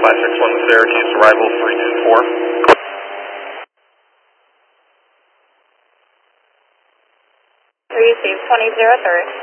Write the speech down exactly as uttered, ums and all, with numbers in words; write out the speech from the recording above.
five six one Syracuse, arrival three two four. Receive twenty zero three.